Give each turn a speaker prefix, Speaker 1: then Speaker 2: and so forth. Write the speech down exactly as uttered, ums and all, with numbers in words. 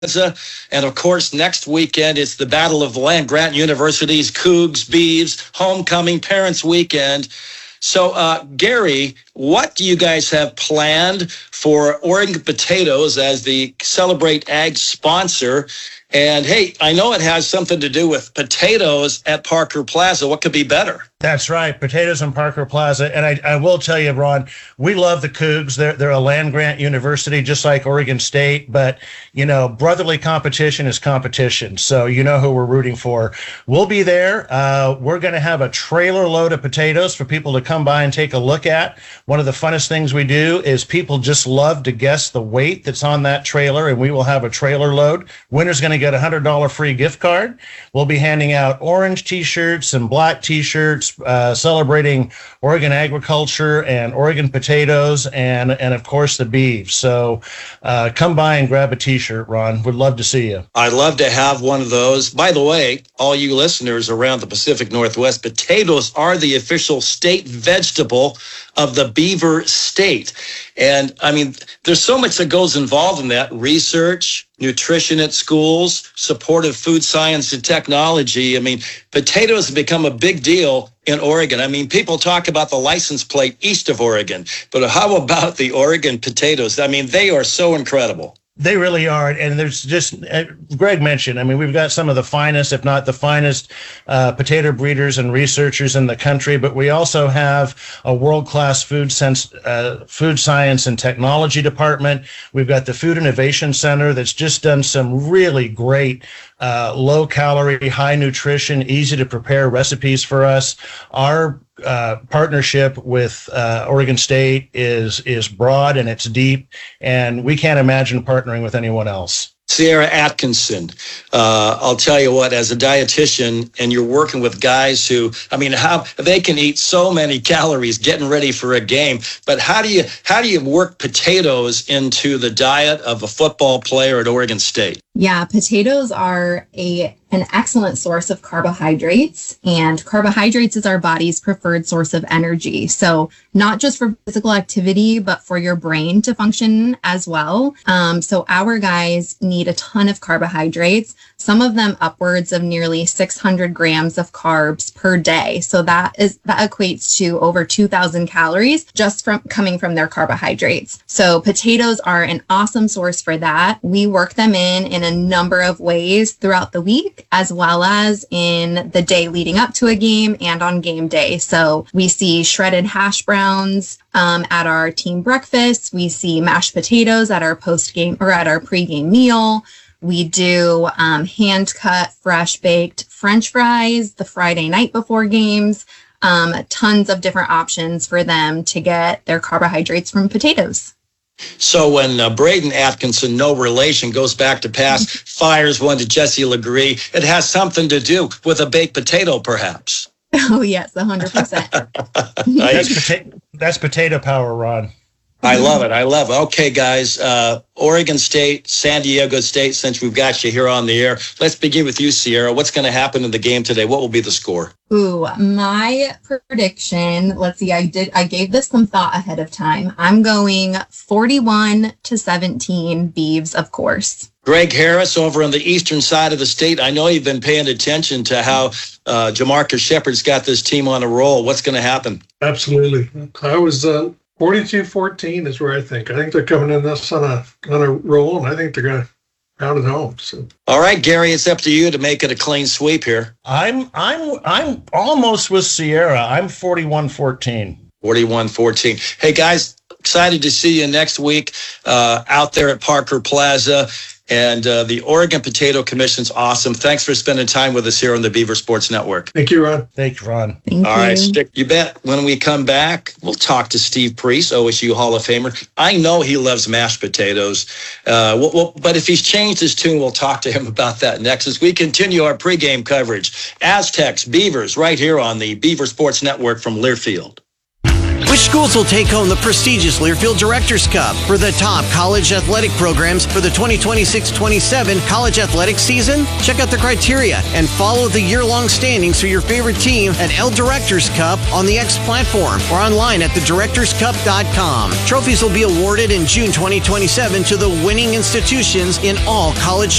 Speaker 1: And of course, next weekend, it's the Battle of the Land Grant University's Cougs, Beavs, Homecoming, Parents Weekend. So, uh, Gary, what do you guys have planned for Oregon Potatoes as the Celebrate Ag sponsor? And hey, I know it has something to do with potatoes at Parker Plaza. What could be better?
Speaker 2: That's right, potatoes in Parker Plaza. And I, I will tell you, Ron, we love the Cougs. They're, they're a land grant university, just like Oregon State. But, you know, brotherly competition is competition. So you know who we're rooting for. We'll be there. Uh, we're going to have a trailer load of potatoes for people to come by and take a look at. One of the funnest things we do is people just love to guess the weight that's on that trailer, and we will have a trailer load. Winner's going to get a one hundred dollars free gift card. We'll be handing out orange T-shirts and black T-shirts, uh, celebrating Oregon agriculture and Oregon potatoes and, and of course, the beef. So uh, come by and grab a T-shirt, Ron. We'd love to see you.
Speaker 1: I'd love to have one of those. By the way, all you listeners around the Pacific Northwest, potatoes are the official state vegetable of the Beaver State. And I mean, there's so much that goes involved in that: research, nutrition at schools, supportive food science and technology. I mean, potatoes have become a big deal in Oregon. I mean, people talk about the license plate east of Oregon, but how about the Oregon potatoes? I mean, they are so incredible.
Speaker 2: They really are. And there's just, uh, Greg mentioned, I mean, we've got some of the finest, if not the finest, uh, potato breeders and researchers in the country, but we also have a world-class food sense, uh, food science and technology department. We've got the Food Innovation Center that's just done some really great uh, low-calorie, high-nutrition, easy-to-prepare recipes for us. Our Uh, partnership with uh, Oregon State is is broad and it's deep, and we can't imagine partnering with anyone else.
Speaker 1: Sierra Atkinson, uh, I'll tell you what, as a dietitian, and you're working with guys who, I mean, how they can eat so many calories getting ready for a game, but how do you how do you work potatoes into the diet of a football player at Oregon State?
Speaker 3: Yeah, potatoes are a an excellent source of carbohydrates, and carbohydrates is our body's preferred source of energy. So not just for physical activity, but for your brain to function as well. Um, so our guys need a ton of carbohydrates, some of them upwards of nearly six hundred grams of carbs per day. So that is that equates to over two thousand calories just from coming from their carbohydrates. So potatoes are an awesome source for that. We work them in in a number of ways throughout the week, as well as in the day leading up to a game and on game day. So we see shredded hash browns um, at our team breakfast. We see mashed potatoes at our post game or at our pregame meal. We do um, hand cut, fresh baked French fries the Friday night before games. Um, tons of different options for them to get their carbohydrates from potatoes.
Speaker 1: So when uh, Braden Atkinson, no relation, goes back to pass, fires one to Jesse Legree, it has something to do with a baked potato, perhaps.
Speaker 3: Oh, yes, one hundred percent.
Speaker 2: That's, pota- that's potato power, Ron.
Speaker 1: I love it. I love it. Okay, guys, uh, Oregon State, San Diego State, since we've got you here on the air, let's begin with you, Sierra. What's going to happen in the game today? What will be the score?
Speaker 3: Ooh, my prediction, let's see, I did, I gave this some thought ahead of time. I'm going forty-one to seventeen Beavs, of course.
Speaker 1: Greg Harris over on the eastern side of the state. I know you've been paying attention to how uh, Jamarcus Shepard's got this team on a roll. What's going to happen?
Speaker 4: Absolutely. I was uh, forty-two fourteen is where I think. I think they're coming in this on a on a roll, and I think they're going to pound it home. So.
Speaker 1: All right, Gary, it's up to you to make it a clean sweep here.
Speaker 2: I'm I'm I'm almost with Sierra. I'm forty-one fourteen.
Speaker 1: forty-one fourteen. Hey, guys, excited to see you next week uh, out there at Parker Plaza. And uh, the Oregon Potato Commission's awesome. Thanks for spending time with us here on the Beaver Sports Network.
Speaker 4: Thank you, Ron.
Speaker 2: Thank you, Ron.
Speaker 3: Thank
Speaker 1: All
Speaker 3: you.
Speaker 1: right, stick. You bet. When we come back, we'll talk to Steve Priest, O S U Hall of Famer. I know he loves mashed potatoes. Uh, we'll, we'll, but if he's changed his tune, we'll talk to him about that next as we continue our pregame coverage. Aztecs, Beavers, right here on the Beaver Sports Network from Learfield.
Speaker 5: Which schools will take home the prestigious Learfield Directors Cup for the top college athletic programs for the twenty twenty-six twenty-seven college athletics season? Check out the criteria and follow the year-long standings for your favorite team at L Directors Cup on the X platform or online at the directors cup dot com. Trophies will be awarded in June twenty twenty-seven to the winning institutions in all college